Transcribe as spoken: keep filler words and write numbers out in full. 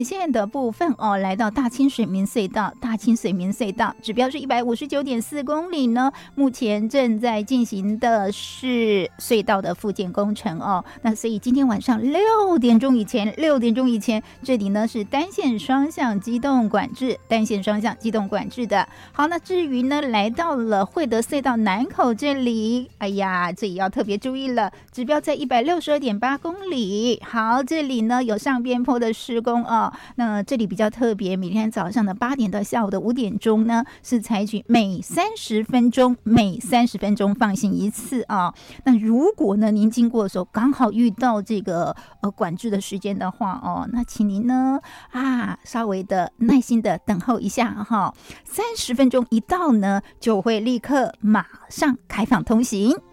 现在的部分哦，来到大清水绵隧道，大清水绵隧道指标是一百五十九点四公里呢，目前正在进行的是隧道的复建工程哦。那所以今天晚上六点钟以前，六点钟以前，这里呢是单线双向机动管制，单线双向机动管制的。好，那至于呢，来到了惠德隧道南口这里，哎呀，这也要特别注意了，指标在一百六十二点八公里。好，这里呢有上边坡的施工哦。那这里比较特别，每天早上的八点到下午的五点钟呢，是采取每三十分钟每三十分钟放行一次啊。那如果呢您经过的时候刚好遇到这个呃管制的时间的话哦，那请您呢啊稍微的耐心的等候一下哈，三十分钟一到呢，就会立刻马上开放通行。